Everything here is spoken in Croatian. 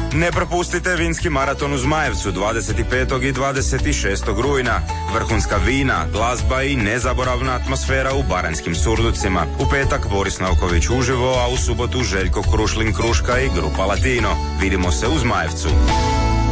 Ne propustite vinski maraton u Zmajevcu 25. i 26. rujna. Vrhunska vina, glazba i nezaboravna atmosfera u baranjskim Surducima. U petak Boris Nauković uživo, a u subotu Željko Krušlin Kruška i grupa Latino. Vidimo se u Zmajevcu.